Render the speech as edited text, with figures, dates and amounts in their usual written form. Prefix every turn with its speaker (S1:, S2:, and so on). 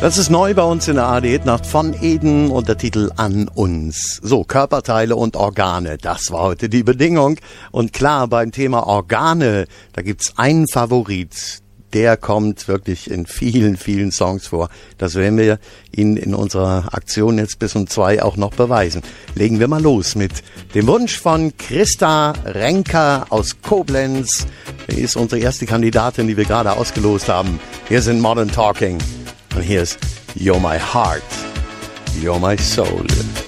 S1: Das ist neu bei uns in der ARD-Nacht von Eden und der Titel An uns. So, Körperteile und Organe, das war heute die Bedingung. Und klar, beim Thema Organe, da gibt's einen Favorit. Der kommt wirklich in vielen, vielen Songs vor. Das werden wir Ihnen in unserer Aktion jetzt bis um 2 auch noch beweisen. Legen wir mal los mit dem Wunsch von Christa Renker aus Koblenz. Die ist unsere erste Kandidatin, die wir gerade ausgelost haben. Hier sind Modern Talking. Und hier ist You're My Heart, You're My Soul.